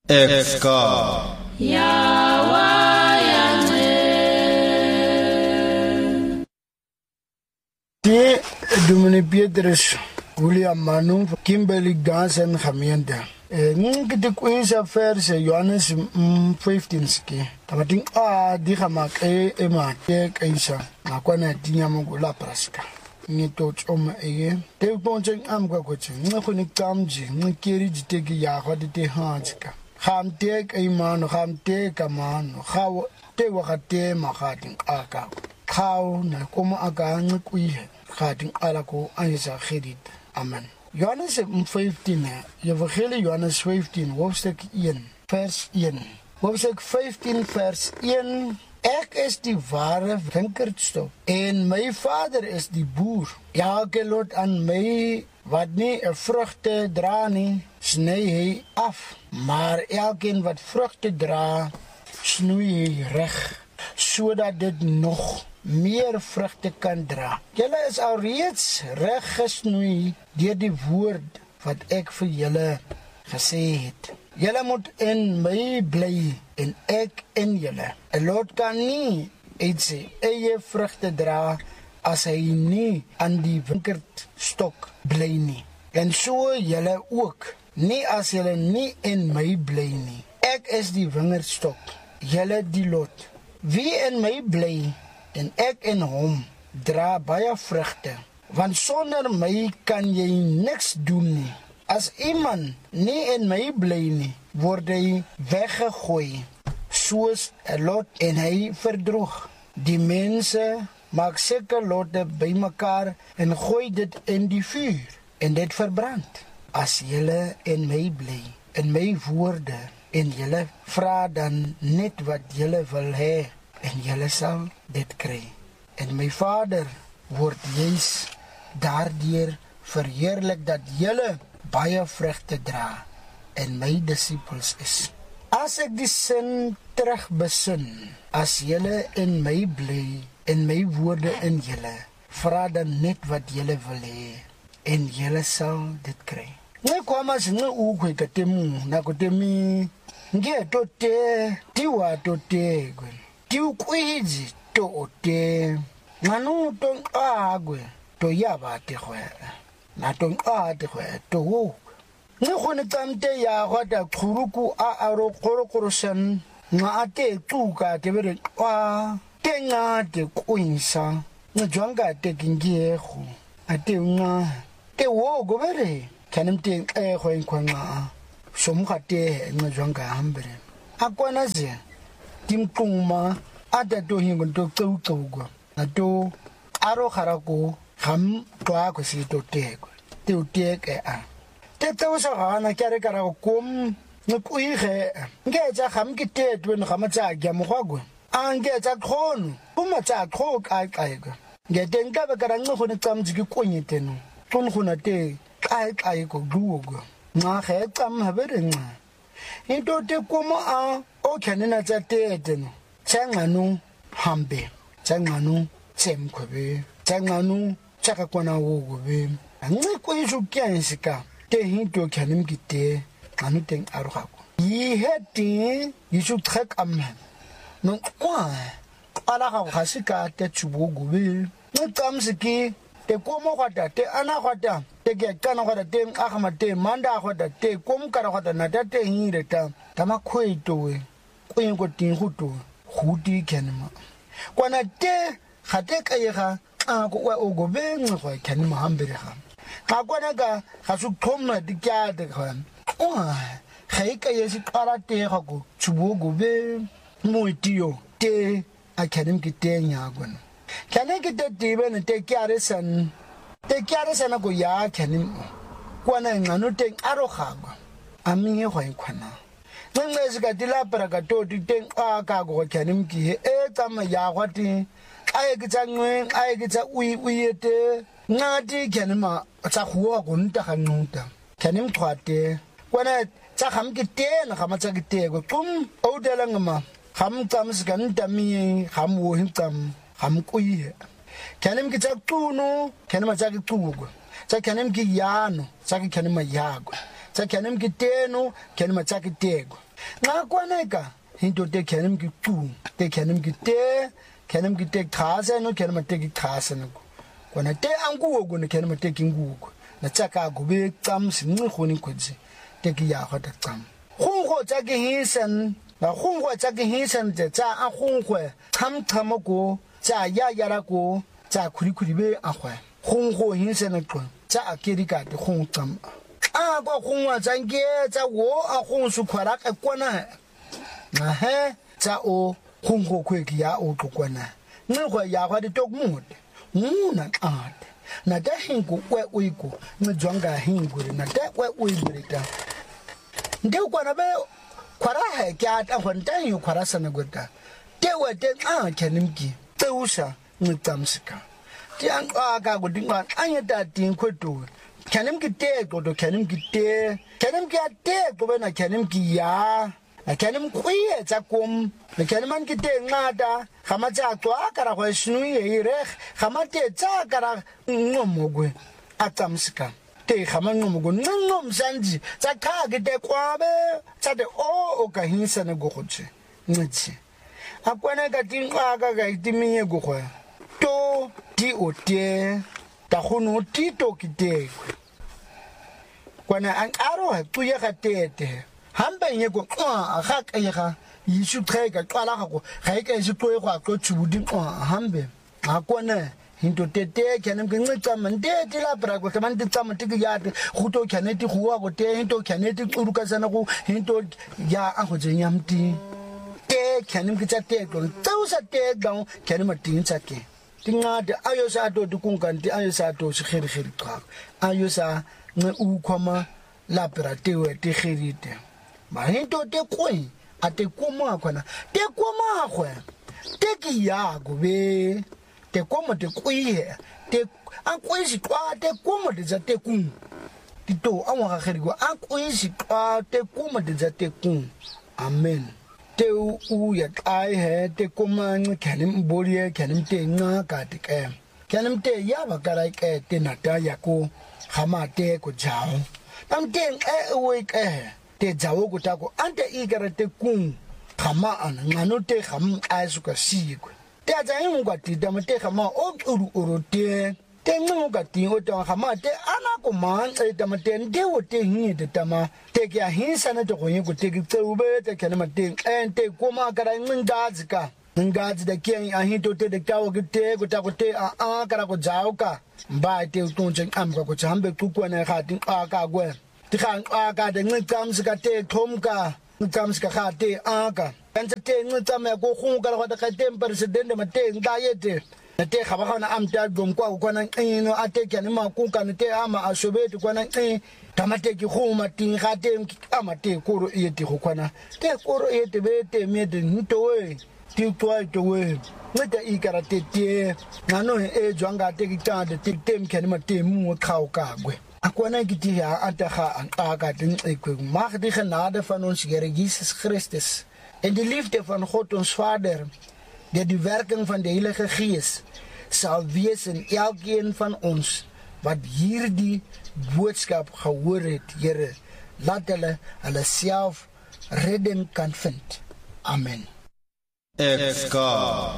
Exka Die Dominee Petrus, William Manu, Kimberly Gans en gemeente. Ngeke kwesa verse Johannes 15 ski. Tamating di gamak ma te kaisa. Nakwana tinya mo la praska. Ngito tsoma te pontseng am kwa kotse. Ngako ni kamji, ngikeri diteki ya kwa dite hanska. Kham te kaimano, kham te kamano, khaw te wakate makhating aka. Khaw na koma aka ngikuihe. Khating ala ko anisa khedit. Amen. Johannes 15, Evangelie Johannes 15, hoofdstuk 1, vers 1. Hoofdstuk 15, vers 1. Ek is die ware winkerdstok en my Vader is die boer. Elke lot aan my wat nie 'n vrugte dra nie, sny hy af. Maar elkeen wat vrugte dra, snoei hy reg, sodat dit nog meer vrugte kan dra. Julle is alreeds reg gesnoei deur die woord wat ek vir julle gesê het. Julle moet in my bly en ek in julle. 'n Lot kan nie uit sy eie vrugte dra as hy nie aan die winkerdstok bly nie. En so julle ook, nie as julle nie in my bly nie. Ek is die wingerdstok, julle die lot. Wie in my bly en ek in hom, dra baie vrugte, want sonder my kan jy niks doen nie. As iemand nie in my bly nie, word hy weggegooi, soos 'n lot en hy verdroog. Die mense maak sulke lotte bymekaar en gooi dit in die vuur, en dit verbrand. As julle in my bly, in my woorde, en julle vra dan net wat julle wil hê, en julle sal dit kry. En my Vader word juis daardeur verheerlik dat julle baie vrugte dra en my disippels is. As ek die sin terugbesin, as julle in my bly en my woorde in julle, vra dan net wat julle wil hê en julle sal dit kry. Ngekwama singe ukwe katemu nakotemi ngetote tiwa tote gwen. Tiu kwiji to ote nganu tong agwe to yabate khwe na tong ate khwe to wo ne khone tsamte ya gwata khuruku a aro khorokoroshan nga ate tuka te bere kwa tenga te kwinsa njwanga te kingiego ate nga te wo go bere kanimte khwe nkwanga somkhate njwanga hambere akwana ze timkuma ada to hingo to tsugo ato aro kharako kham twa ko si to teko te uteke a te to so hana kare kara kom nkuige ngeja kham kitetwe ngamatsa gya mogwagwe angeja khono uma tsa kho ka ka ngete nkabe kara ngxo ne tsamtsi ki konyeteno tson khona te ka ko dugo nga khe tsam habere nga into te komo a o khanena tsa teteno tsanganu hambe tsanganu tsemkhwe tsanganu tsaka kona wogobe angiko isukyansika te hinto khanim kite anu teng arugako yi heti yisu trek am no kwa ala ga gasika te tsubogobe no tsamsiki te komo kwata te ana kwata te ke kana kwata te agama te manda kwata te kom kara kwata na te hireta tama khweito we kwengo tinguto hudi kenma kwana te khate kayega ko wa ogobe ngwa kenma hambere ha ka kwana ga hasu thomna dikyade khan khaika yesi karate ha ko chubogobe moitio te akadim kitenya gwana kane kite tibe ne te kyare san ko ya kenim kwana ngano te arogagwa ami ho ikhwana ngenze ka dilapara ka toti teng aka go kenim ki tsama ya gwati ayekitsa ngwe ayekitsa uyete ngati kenima tsa khuwa go nta ga nta kenim twate kwana tsa kham ki tena ga matsa ki tego kum odela ngama kham tsam sikan tami kham wo hintsam kham kuye kenim ki tsa tunu kenima tsa ki tugo tsa kenim ki yano tsa ki kenima yago tsa kenim ki teno kenima tsa ki tego Nga kwaneka hinto te kenem ki tu te kenem ki te khasa no kenem te ki khasa no kwana te angu go ne kenem te ki ngu na tsaka go be tsam sinni khoni khotsi te ki ya khota tsam khongo tsa ke hisan ba khongo tsa ke hisan tsa a khongwe tham go tsa ya ra go tsa khuri be a khwa khongo hisan ko tsa akeri ka te khong tsam a go khongwa tsa nge tsa wo a khong su khwara ka kwana na he tsa o khongo khweki ya o tlokwana ngwe ya khwa de tokmude muna ade na ta hingu we uiku ndzwanga hingu na ta we uibrita nde kwana be kwara he kya ta khonta yu kwara sana gota te we te kenimki te usha ngitsamsika ti an ka go dinga anya ta tin kwetu kenimki te go do kenimki te go be na kenimki ya kenim khuye tsa kom kenim ki te ngada khama tsa twa kara go shnu ye re khama te tsa kara ngomogwe atsamsika te khama ngomogwe ngomsanji tsa kha ke te kwabe tsa te o ka hinsa ne go khotse ngitsi akwana ka tinqa ka itimiye go khwa to ti o te ta khono ti to ki te kwana an aro ha tuye ga tete hambe nye go ga ka ga yishu treka qala go ga ke se tloe go tlo tshudi hambe ga kona hinto tete kenem ke ncitsa mande te la bra go tsamane tsa mate ke ya go to kyaneti go wa go te hinto kyaneti tsuruka sana go hinto ya a go tsenya mti te kenem ke tsa te go tsausa te ga kenem tin tsa ke tingade ayo sa to dikunkanti ayo sa to se khiri qa ayo sa nge u khoma la bra te we te khirite ma hinto te koi ate koma khona te koma khwe te ki ya go be te koma te kuihe te an kuisi kwa te koma de za te kun ti to an wa khiri go an kuisi kwa te koma de za te kun amen te u ya kai he te koma ng kenim borie kenim te nga ka te ke kenim te ya ba karai ke te na ta ya ko khama te ko jao tam te we ke te jawo go ta ko ante igara te kun khama an ngano te kham asu ka si ko te a yin go ti da te khama o uru te ngo ga ti o ta khama te ana ko man e da te nde o te hin de tama te kya hin sana to go yin go te ki tsube te kana te ente ko ma kara ngazi ka ngazi da ke a hin to te de ka o te go ta ko te a kara ko jawo ka ba te to chen am ko chambe ku ko na ga tin a ka gwe ti khang a ka de ngam ska te thom ka ngam ska kha te a ka ntse te ngam go khu ka ga ta te president ma te nga yete te khaba khana am ta gom kwa ko na ino ate ke ne ma ku ka ne te ama asobeti ko na tamate ki khuma ti ga te ama te koro yete go kwana te koro yete be te me de nto we ti twai to we ngata ikara te te ngano e jwanga te ki ta de te tem ke ne ma te mu khau ka gwe akwana ki ti ya ata ga an ka tin ek mag die genade van ons Here Jesus Christus en die liefde van God ons Vader die werking van die Heilige Gees sal wees in elkeen van ons wat hierdie boodskap gehoor het, Here, laat hulle self redding kan vind. Amen.